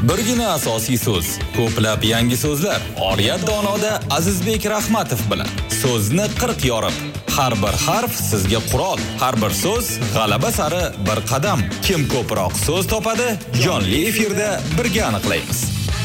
Birgina asosiy so'z, ko'plab yangi so'zlar. Oriyat Donoda Azizbek Rahmatov bilan so'zni 40 yorib. Har bir harf sizga qurol, har bir so'z g'alaba sari bir qadam. Kim ko'proq so'z topadi, jonli efirda birga aniqlaymiz.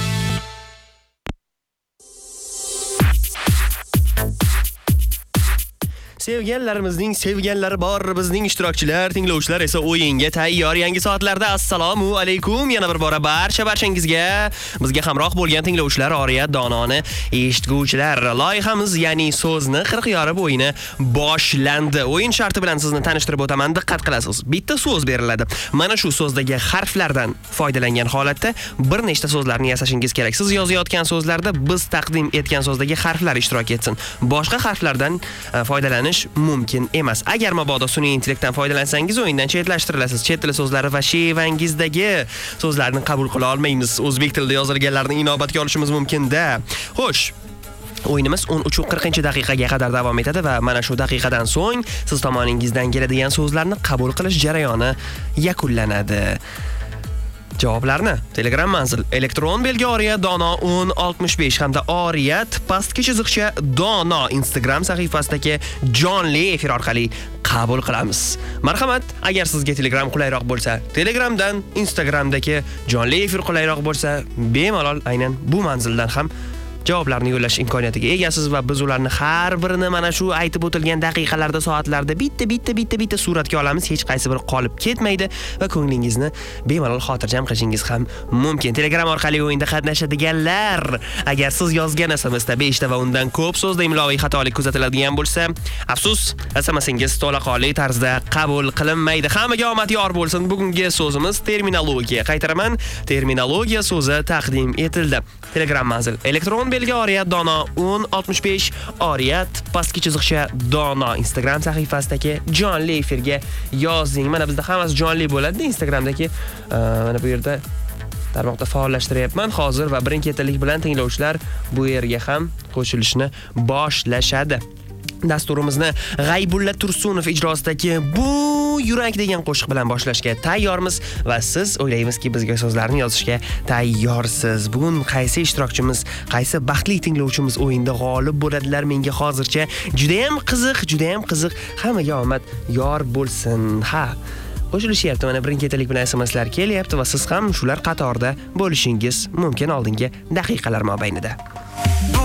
Sevganlarimizning sevganlari bor, bizning ishtirokchilar, tinglovchilar esa o'yinga tayyor. Yangi soatlarda assalomu alaykum. Yana bir bora barchangizga, bizga hamroh bo'lgan tinglovchilar, Oriyat Dononi eshitguvchilar. Loyihamiz, ya'ni so'zni 40 yorib o'yini boshlandi. O'yin sharti bilan sizni tanishtirib o'taman, diqqat qilasiz. Bitta so'z beriladi. Mana shu so'zdagi harflardan foydalangan holatda bir nechta so'zlarni yasashingiz kerak. Siz yozayotgan so'zlarda biz taqdim etgan so'zdagi harflar ishtirok etsin. Boshqa harflardan foydalanish mumkin emas. Agar mabodo sun'iy intellektdan foydalansangiz, o'yindan chetlashtirilasiz. Chet tili so'zlari va shevangizdagi so'zlarni qabul qila olmaymiz. O'zbek tilida yozilganlarni inobatga olishimiz mumkin-da. Xo'sh, o'yinimiz 13:40-daqiqaga qadar davom etadi va mana shu daqiqadan so'ng siz tomoningizdan keladigan so'zlarni qabul qilish jarayoni yakunlanadi. Javoblarni Telegram manzil elektron belgi Oriyat Dono 1065 hamda Oriyat pastki chiziqcha Dono Instagram sahifasidagi jonli efir orqali qabul qilamiz. Marhamat, agar sizga Telegram qulayroq bo'lsa, Telegramdan, Instagramdagi jonli efir qulayroq bo'lsa, bemalol aynan bu manzildan ham javoblarni yo'llash imkoniyatiga egasiz va biz ularni har birini mana shu aytib o'tilgan daqiqalarda, soatlarda bitta suratga olamiz. Hech qaysi biri qolib ketmaydi va ko'nglingizni bemalol xotirjam qilishingiz ham mumkin. Telegram orqali o'yinda qatnashadiganlar, agar siz yozgan SMS-da 5 ta va undan ko'p so'zda imloviy xatolik kuzatiladigan bo'lsa, afsus, SMS-ingiz to'laqonli tarzda qabul qilinmaydi. Hammaga omad yor bo'lsin. Bugungi so'zimiz terminologiya. Qaytaraman, terminologiya so'zi taqdim etildi. Telegram manzil elektron belgi Oriyat Dono 1065 Oriyat pastki chiziqcha Dono Instagram sahifasidagi jonli efirga yozing. Mana bizda hammasi jonli bo'ladi. Instagramdagi mana bu yerda tarmoqda faollashtiryapman hozir va birin-ketinlik bilan tinglovchilar bu yerga ham qo'shilishni boshlashadi. Dasturimizni G'aybulla Tursunov ijrosidagi Bu yurak degan qo'shiq bilan boshlashga tayyormiz va siz o'ylaymizki bizga so'zlarni yozishga tayyorsiz. Bugun qaysi ishtirokchimiz, qaysi baxtli tinglovchimiz o'yinda g'olib bo'ladilar, menga hozircha juda ham qiziq. Hammaga omad yor bo'lsin. Ha, qo'shilishyapti, mana birin-ketinlik bilan SMSlar kelyapti va siz ham shular qatorida bo'lishingiz mumkin oldingi daqiqalar mobaynida.